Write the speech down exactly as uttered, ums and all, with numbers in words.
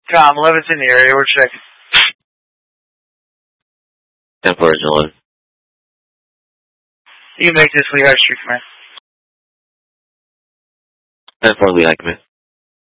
Tom, eleven's in the area. We're checking. ten four is eleven. You make this Lehigh Street, command. ten four Lehigh, command.